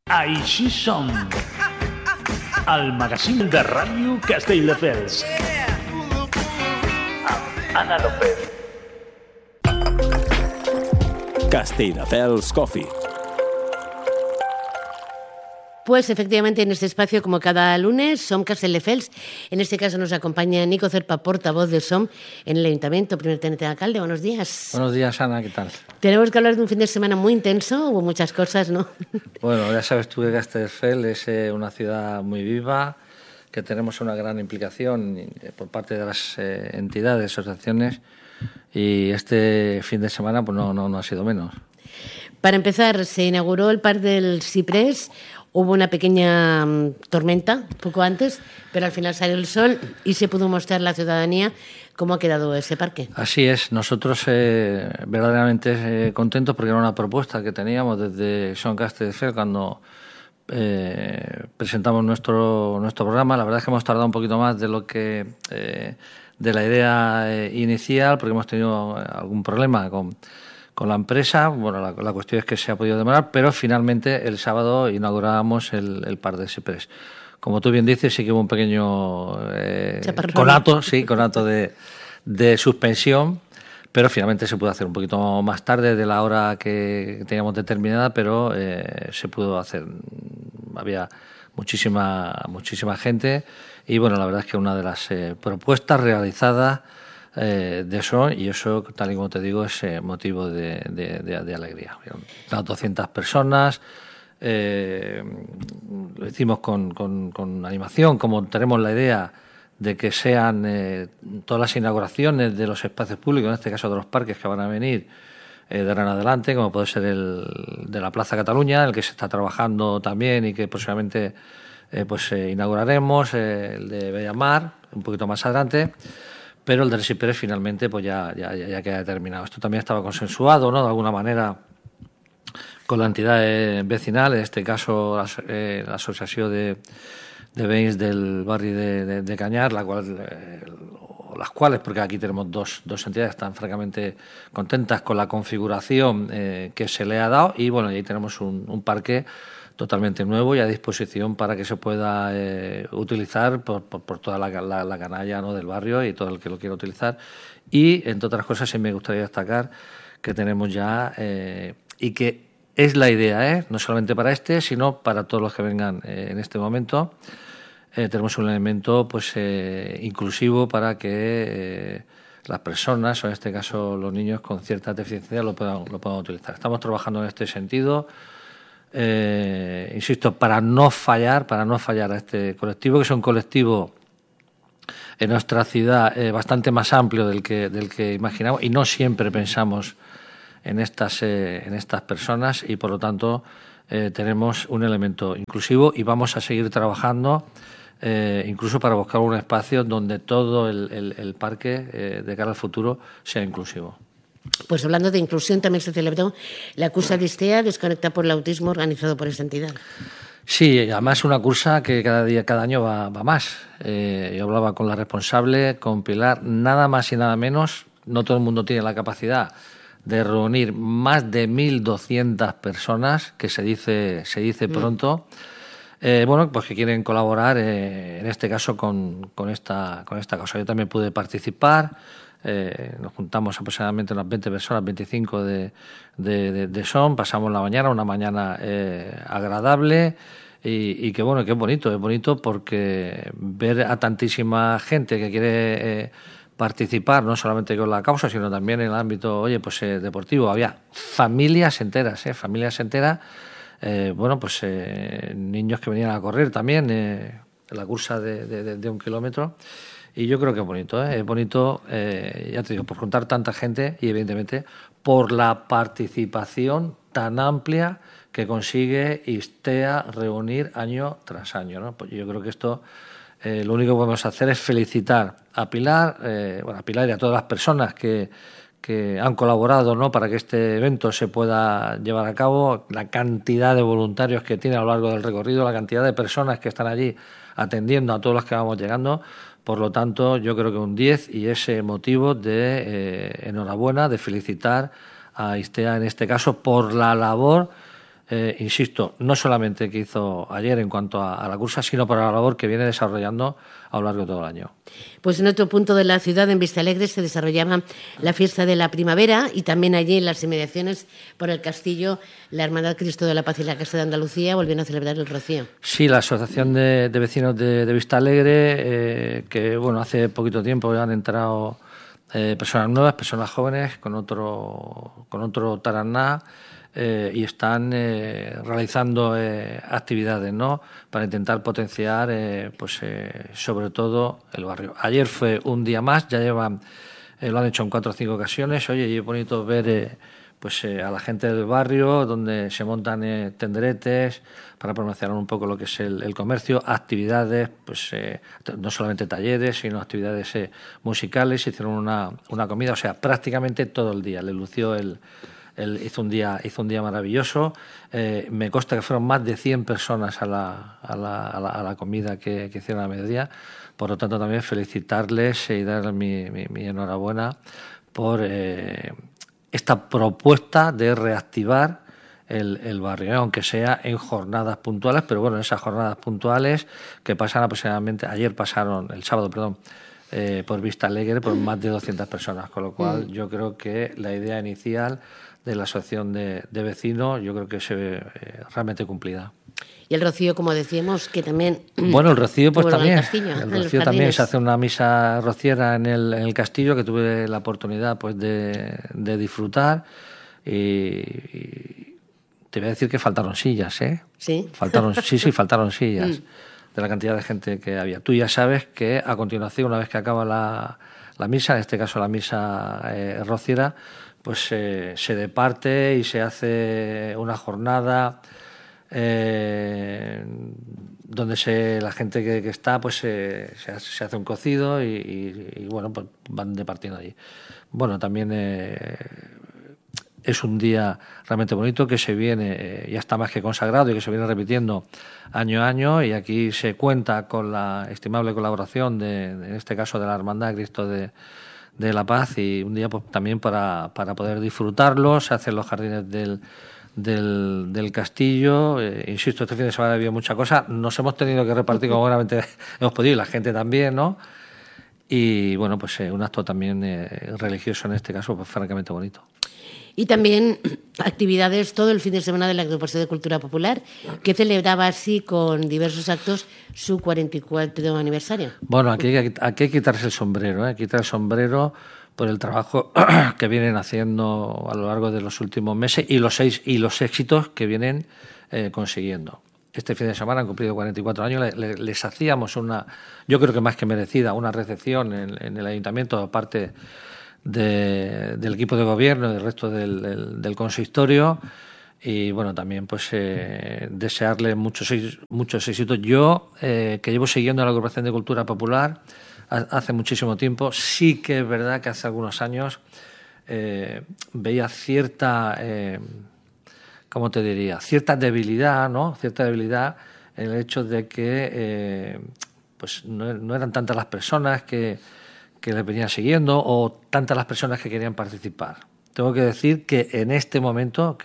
Així som, el magazín de ràdio Castelldefels. Amb Ana López. Castelldefels Coffee. Pues efectivamente en este espacio, como cada lunes, SOM Castelldefels. En este caso nos acompaña Nico Cerpa, portavoz de SOM en el Ayuntamiento, primer teniente de alcalde. Buenos días. Buenos días, Ana, ¿qué tal? Tenemos que hablar de un fin de semana muy intenso, hubo muchas cosas, ¿no? Bueno, ya sabes tú que Castelldefels es una ciudad muy viva, que tenemos una gran implicación por parte de las entidades, asociaciones, y este fin de semana pues no ha sido menos. Para empezar, se inauguró el Parque del Ciprés. Hubo una pequeña tormenta poco antes, pero al final salió el sol y se pudo mostrar a la ciudadanía cómo ha quedado ese parque. Así es, nosotros verdaderamente contentos porque era una propuesta que teníamos desde SOM Castelldefels cuando presentamos nuestro programa. La verdad es que hemos tardado un poquito más de lo que de la idea inicial, porque hemos tenido algún problema con la empresa. Bueno, la cuestión es que se ha podido demorar, pero finalmente el sábado inaugurábamos el Parque del Ciprés. Como tú bien dices, sí que hubo un pequeño conato de suspensión, pero finalmente se pudo hacer un poquito más tarde de la hora que teníamos determinada, pero se pudo hacer. Había muchísima gente y bueno, la verdad es que una de las propuestas realizadas de eso, y eso, tal y como te digo, es motivo de alegría. 200 personas, lo hicimos con animación, como tenemos la idea de que sean todas las inauguraciones de los espacios públicos, en este caso de los parques que van a venir de ahora en adelante, como puede ser el de la Plaza Cataluña, el que se está trabajando también y que próximamente inauguraremos, el de Bellamar, un poquito más adelante. Pero el del Ciprés finalmente pues ya queda determinado. Esto también estaba consensuado, ¿no?, de alguna manera con la entidad vecinal, en este caso la Asociación de Veïns del barrio de Cañar, las cuales, porque aquí tenemos dos entidades, están francamente contentas con la configuración que se le ha dado, y bueno, ahí tenemos un parque totalmente nuevo y a disposición para que se pueda utilizar por toda la canalla, ¿no?, del barrio y todo el que lo quiera utilizar. Y, entre otras cosas, sí me gustaría destacar que tenemos ya, y que es la idea, no solamente para sino para todos los que vengan en este momento, tenemos un elemento inclusivo para que las personas, o en este caso los niños con cierta deficiencia, lo puedan utilizar. Estamos trabajando en este sentido. Insisto, para no fallar a este colectivo, que es un colectivo en nuestra ciudad bastante más amplio del que imaginamos, y no siempre pensamos en estas personas, y por lo tanto tenemos un elemento inclusivo y vamos a seguir trabajando incluso para buscar un espacio donde todo el parque de cara al futuro sea inclusivo. Pues hablando de inclusión, también se celebró la cursa de ISTEA, Desconecta por el Autismo, organizado por esta entidad. Sí, además una cursa que cada año va más. Yo hablaba con la responsable, con Pilar, nada más y nada menos. No todo el mundo tiene la capacidad de reunir más de 1.200 personas, que se dice pronto. Pues que quieren colaborar, en este caso, con esta cosa. Yo también pude participar. Nos juntamos aproximadamente unas 20 personas, 25 de SOM, pasamos una mañana agradable y que bueno, que es bonito porque ver a tantísima gente que quiere participar, no solamente con la causa, sino también en el ámbito deportivo. Había familias enteras, niños que venían a correr también, la cursa de 1 kilómetro. Y yo creo que es bonito, ya te digo, por juntar tanta gente y evidentemente por la participación tan amplia que consigue ISTEA reunir año tras año, ¿no? Pues yo creo que esto, lo único que podemos hacer es felicitar a Pilar, a Pilar y a todas las personas que han colaborado, ¿no?, para que este evento se pueda llevar a cabo, la cantidad de voluntarios que tiene a lo largo del recorrido, la cantidad de personas que están allí atendiendo a todos los que vamos llegando. Por lo tanto, yo creo que un 10, y ese motivo de enhorabuena, de felicitar a ISTEA en este caso por la labor insisto, no solamente que hizo ayer en cuanto a la cursa, sino para la labor que viene desarrollando a lo largo de todo el año. Pues en otro punto de la ciudad, en Vistalegre, se desarrollaba la fiesta de la primavera y también allí en las inmediaciones por el castillo, la Hermandad Cristo de la Paz y la Casa de Andalucía volvieron a celebrar el rocío. Sí, la Asociación de Vecinos de Vistalegre, que bueno, hace poquito tiempo han entrado personas nuevas, personas jóvenes con otro taraná, y están realizando actividades, ¿no?, para intentar potenciar sobre todo el barrio. Ayer fue un día más, ya llevan, lo han hecho en 4 o 5 ocasiones. Oye, y es bonito ver a la gente del barrio, donde se montan tenderetes para promocionar un poco lo que es el comercio, actividades, no solamente talleres, sino actividades musicales. Hicieron una comida, o sea, prácticamente todo el día. Le lució hizo un día maravilloso. Me consta que fueron más de 100 personas a la comida que hicieron a mediodía. Por lo tanto, también felicitarles y darles mi enhorabuena por esta propuesta de reactivar el barrio, aunque sea en jornadas puntuales, pero bueno, en esas jornadas puntuales que pasan aproximadamente, el sábado, por Vistalegre, por más de 200 personas, con lo cual yo creo que la idea inicial de la asociación de vecinos, yo creo que se ve realmente cumplida. Y el rocío, como decíamos, que también... Bueno, el rocío pues también. El rocío también se hace una misa rociera en el castillo, que tuve la oportunidad pues de disfrutar. Y te voy a decir que faltaron sillas, ¿eh? Sí. Faltaron sillas de la cantidad de gente que había. Tú ya sabes que a continuación, una vez que acaba la misa, en este caso la misa rociera, pues se departe y se hace una jornada donde la gente que está, pues se hace un cocido y bueno, pues van departiendo allí. Bueno, también es un día realmente bonito que se viene, ya está más que consagrado y que se viene repitiendo año a año, y aquí se cuenta con la estimable colaboración en este caso de la Hermandad Cristo de la Paz, y un día pues también para poder disfrutarlo. Se hacen los jardines del castillo. Insisto, este fin de semana ha habido mucha cosa. Nos hemos tenido que repartir como buenamente hemos podido, y la gente también, ¿no? Y bueno, pues un acto también religioso en este caso, pues francamente bonito. Y también actividades todo el fin de semana de la Agrupación de Cultura Popular, que celebraba así con diversos actos su 44 aniversario. Bueno, aquí hay que quitarse el sombrero, quitar el sombrero por el trabajo que vienen haciendo a lo largo de los últimos meses y los éxitos que vienen consiguiendo. Este fin de semana han cumplido 44 años, les hacíamos yo creo que más que merecida, una recepción en el ayuntamiento, aparte del equipo de gobierno y del resto del consistorio, y bueno, también pues desearle muchos éxitos. Yo, que llevo siguiendo la Agrupación de Cultura Popular hace muchísimo tiempo, sí que es verdad que hace algunos años veía cierta, ¿cómo te diría?, cierta debilidad, ¿no?, cierta debilidad en el hecho de que pues no eran tantas las personas que les venían siguiendo, o tantas las personas que querían participar. Tengo que decir que en este momento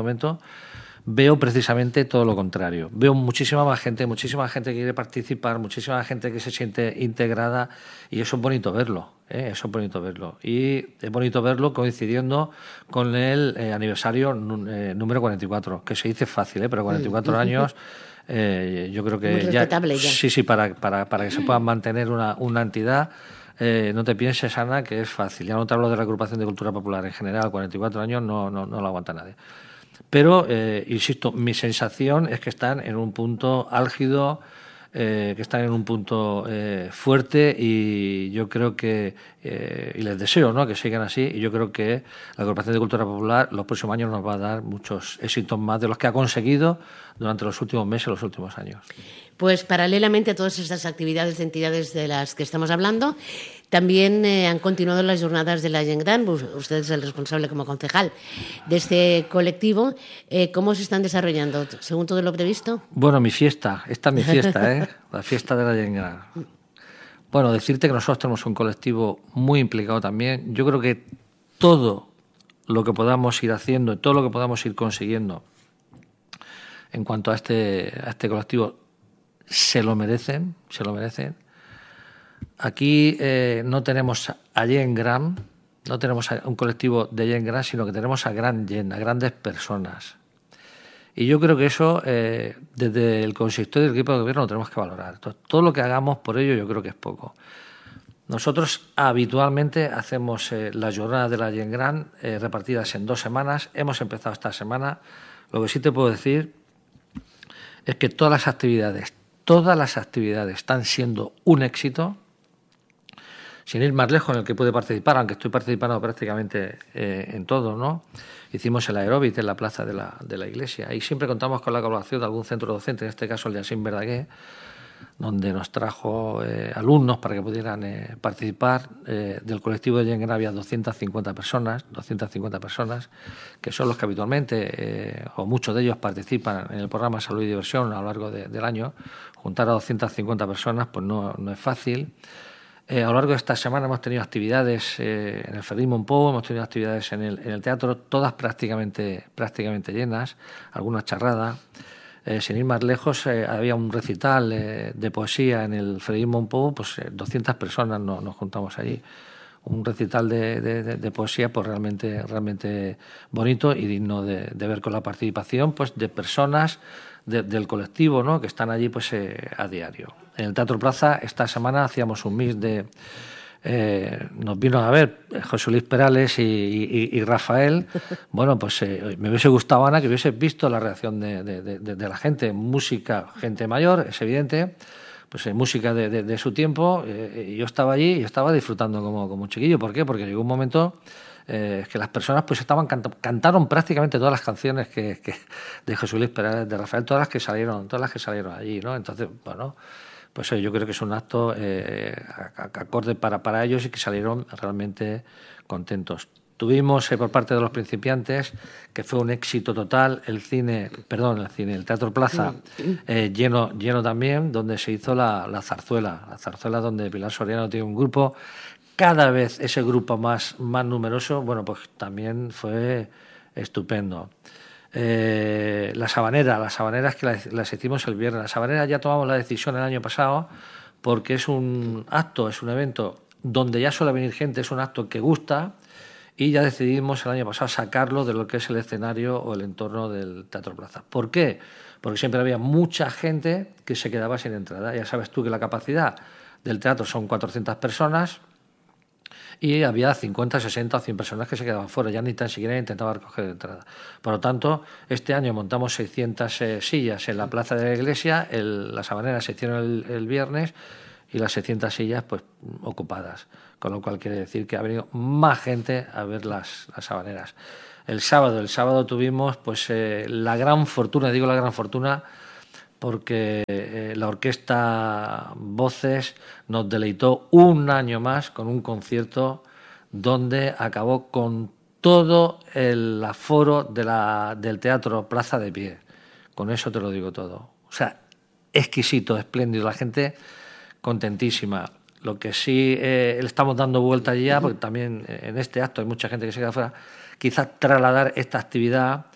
veo precisamente todo lo contrario. Veo muchísima más gente que quiere participar, muchísima gente que se siente integrada, y eso es bonito verlo, eso es bonito verlo. Y es bonito verlo coincidiendo con el aniversario número 44, que se dice fácil, pero 44 años, yo creo que ya. Sí, para que se pueda mantener una entidad. No te pienses, Ana, que es fácil. Ya no te hablo de la Agrupación de Cultura Popular en general. 44 años no lo aguanta nadie. Pero, insisto, mi sensación es que están en un punto álgido, que están en un punto fuerte, y yo creo que, y les deseo, ¿no?, que sigan así, y yo creo que la Agrupación de Cultura Popular los próximos años nos va a dar muchos éxitos más de los que ha conseguido durante los últimos meses, los últimos años. Pues paralelamente a todas estas actividades de entidades de las que estamos hablando, también han continuado las jornadas de la Gent Gran. Usted es el responsable como concejal de este colectivo. ¿Cómo se están desarrollando según todo lo previsto? Bueno, esta es mi fiesta, la fiesta de la Gent Gran. Bueno, decirte que nosotros tenemos un colectivo muy implicado también. Yo creo que todo lo que podamos ir haciendo y todo lo que podamos ir consiguiendo en cuanto a este colectivo. Se lo merecen. Aquí no tenemos a Gent Gran, no tenemos a un colectivo de Gent Gran, sino que tenemos a Gran Gent, a grandes personas. Y yo creo que eso, desde el consistorio del equipo de gobierno, lo tenemos que valorar. Entonces, todo lo que hagamos por ello yo creo que es poco. Nosotros habitualmente hacemos las jornadas de la Gent Gran repartidas en 2 semanas. Hemos empezado esta semana. Lo que sí te puedo decir es que todas las actividades están siendo un éxito. Sin ir más lejos, en el que pude participar, aunque estoy participando prácticamente en todo, ¿no? Hicimos el aeróbic en la plaza de la iglesia y siempre contamos con la colaboración de algún centro docente, en este caso el de Jacint Verdaguer, donde nos trajo alumnos para que pudieran participar. Del colectivo de Gent Gran había 250 personas, que son los que habitualmente, o muchos de ellos, participan en el programa Salud y Diversión a lo largo del año. Juntar a 250 personas pues no es fácil. A lo largo de esta semana hemos tenido actividades en el Frederic Mompou, hemos tenido actividades en el teatro, todas prácticamente llenas, algunas charradas. Sin ir más lejos, había un recital de poesía en el Frederic Mompou, pues 200 personas nos juntamos allí. Un recital de poesía pues realmente bonito y digno de ver, con la participación pues de personas del colectivo, ¿no?, que están allí pues a diario. En el Teatro Plaza esta semana hacíamos un mix nos vino a ver José Luis Perales y Rafael. Bueno, pues me hubiese gustado, Ana, que hubiese visto la reacción de la gente. Música, gente mayor, es evidente, pues música de su tiempo. Yo estaba allí y estaba disfrutando como un chiquillo. ¿Por qué? Porque llegó un momento que las personas pues cantaron prácticamente todas las canciones de José Luis Perales, de Rafael, todas las que salieron allí, ¿no? Entonces, bueno, pues yo creo que es un acto acorde para ellos y que salieron realmente contentos. Tuvimos por parte de los principiantes, que fue un éxito total, el Teatro Plaza lleno también, donde se hizo la zarzuela donde Pilar Soriano tiene un grupo. Cada vez ese grupo más numeroso, bueno, pues también fue estupendo. Las habaneras que las hicimos el viernes. Las habaneras ya tomamos la decisión el año pasado, porque es un evento donde ya suele venir gente, es un acto que gusta, y ya decidimos el año pasado sacarlo de lo que es el escenario o el entorno del Teatro Plaza. ¿Por qué? Porque siempre había mucha gente que se quedaba sin entrada. Ya sabes tú que la capacidad del teatro son 400 personas, y había 50, 60 o 100 personas que se quedaban fuera, ya ni tan siquiera intentaban recoger entrada. Por lo tanto, este año montamos 600 sillas en la plaza de la iglesia, las habaneras se hicieron el viernes y las 600 sillas pues ocupadas, con lo cual quiere decir que ha venido más gente a ver las habaneras. El sábado tuvimos pues la gran fortuna, digo la gran fortuna, porque la orquesta Voces nos deleitó un año más con un concierto donde acabó con todo el aforo del Teatro Plaza de pie. Con eso te lo digo todo. O sea, exquisito, espléndido, la gente contentísima. Lo que sí le estamos dando vuelta ya, porque también en este acto hay mucha gente que se queda fuera, quizás trasladar esta actividad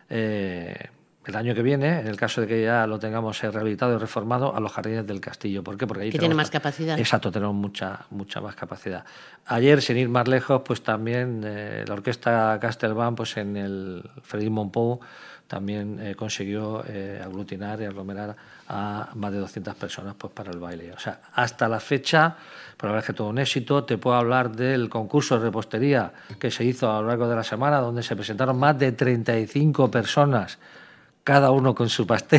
el año que viene, en el caso de que ya lo tengamos rehabilitado y reformado, a los Jardines del Castillo. ¿Por qué? Porque ahí tiene más capacidad. Exacto, tenemos mucha más capacidad. Ayer, sin ir más lejos, pues también la orquesta Castelbán, pues en el Frederic Mompou, también consiguió aglutinar y aglomerar a más de 200 personas pues para el baile. O sea, hasta la fecha, por la verdad es que todo un éxito. Te puedo hablar del concurso de repostería que se hizo a lo largo de la semana, donde se presentaron más de 35 personas, cada uno con su pastel,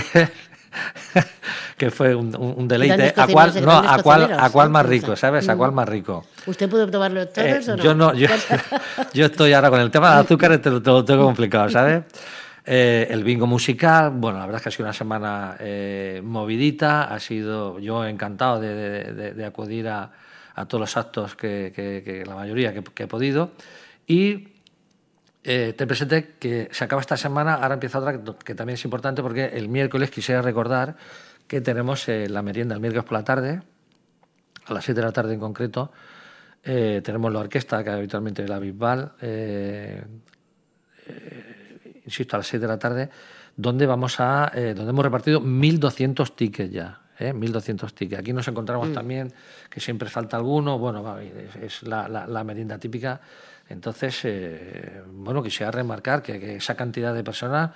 que fue un deleite. ¿A cuál más rico, sabes? ¿A cuál más rico? ¿Usted pudo probarlo todos o no? Yo estoy ahora con el tema de azúcar, te lo tengo complicado, ¿sabes? El bingo musical, bueno, la verdad es que ha sido una semana movidita. Ha sido yo encantado de acudir a todos los actos que la mayoría que he podido. Y te presenté que se acaba esta semana, ahora empieza otra que también es importante, porque el miércoles quisiera recordar que tenemos la merienda el miércoles por la tarde, a las 7 de la tarde en concreto. Tenemos la orquesta, que habitualmente es la Bisbal, insisto, a las 6 de la tarde. donde hemos repartido 1.200 tickets ya. 1.200 tickets. Aquí nos encontramos también que siempre falta alguno. Bueno, es la merienda típica. Entonces, quisiera remarcar que esa cantidad de personas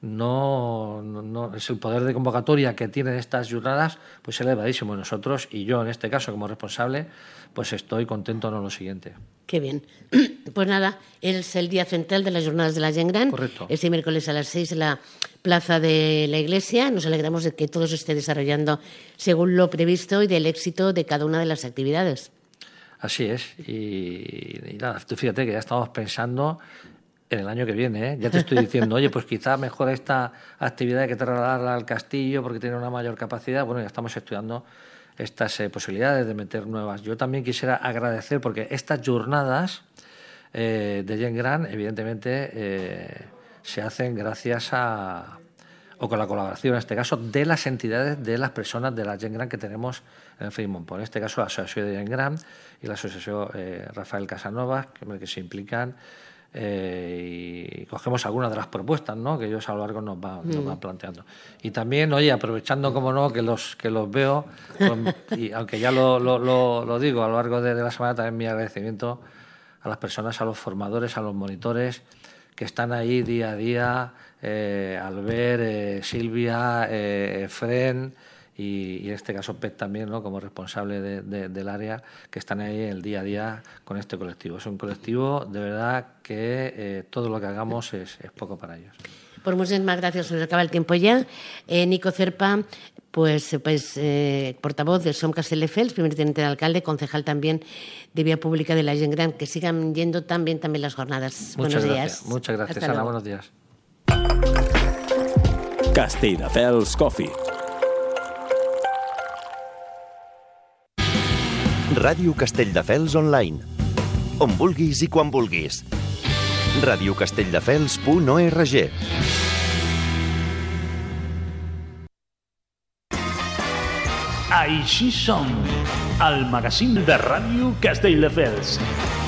no es el poder de convocatoria que tienen estas jornadas, pues es elevadísimo. Nosotros, y yo en este caso como responsable, pues estoy contento en lo siguiente. Qué bien. Pues nada, es el día central de las jornadas de la Gent Gran. Correcto. Este miércoles a las 6 en la plaza de la iglesia. Nos alegramos de que todo se esté desarrollando según lo previsto y del éxito de cada una de las actividades. Así es. Y nada, tú fíjate que ya estamos pensando en el año que viene, Ya te estoy diciendo, oye, pues quizá mejor esta actividad hay que trasladarla al castillo porque tiene una mayor capacidad. Bueno, ya estamos estudiando estas posibilidades de meter nuevas. Yo también quisiera agradecer, porque estas jornadas de Gent Gran, evidentemente, se hacen gracias o con la colaboración, en este caso, de las entidades, de las personas de la Gent Gran que tenemos en el Frick Montpont. En este caso, la Asociación de Gent Gran y la Asociación Rafael Casanovas, que se implican, y cogemos algunas de las propuestas, ¿no?, que ellos a lo largo nos van planteando. Y también, oye, aprovechando, como no, que los veo, y aunque ya lo digo a lo largo de la semana, también mi agradecimiento a las personas, a los formadores, a los monitores que están ahí día a día, Albert, Silvia, Fren y en este caso Pet también, ¿no?, como responsable del área, que están ahí el día a día con este colectivo. Es un colectivo de verdad que todo lo que hagamos es poco para ellos. Pues muchísimas gracias, se nos acaba el tiempo ya. Nico Cerpa, pues portavoz de Som Castelldefels, primer teniente de alcalde, concejal también de Vía Pública de la Gent Gran. Que sigan yendo también las jornadas. Buenos días. Muchas gracias, Ana. Buenos días. Castelldefels Coffee. Ràdio Castelldefels Online. On vulguis i quan vulguis. radiocastelldefels.org. Així som, el magazín de Ràdio Castelldefels.